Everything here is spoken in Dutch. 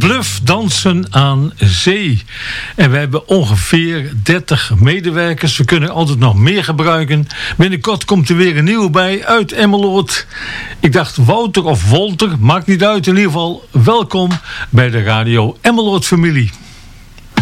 Bluff dansen aan zee. En we hebben ongeveer 30 medewerkers. We kunnen altijd nog meer gebruiken. Binnenkort komt er weer een nieuwe bij uit Emmeloord. Ik dacht Wouter of Wolter, maakt niet uit. In ieder geval welkom bij de Radio Emmeloord familie.